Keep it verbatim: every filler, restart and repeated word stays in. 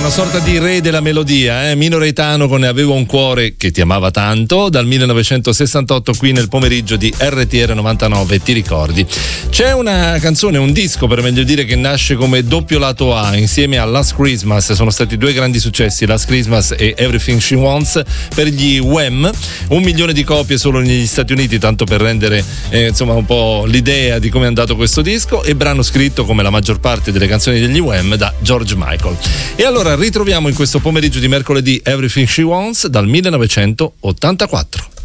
una sorta di re della melodia, eh? Mino Reitano con Avevo un cuore che ti amava tanto, dal millenovecentosessantotto qui nel pomeriggio di R T R novantanove, ti ricordi? C'è una canzone, un disco per meglio dire, che nasce come doppio lato A insieme a Last Christmas. Sono stati due grandi successi, Last Christmas e Everything She Wants, per gli Wham, un milione di copie solo negli Stati Uniti, tanto per rendere eh, insomma un po' l'idea di come è andato questo disco, e brano scritto come la maggior parte delle canzoni degli Wham da George Michael. E allora ritroviamo in questo pomeriggio di mercoledì Everything She Wants dal millenovecentottantaquattro.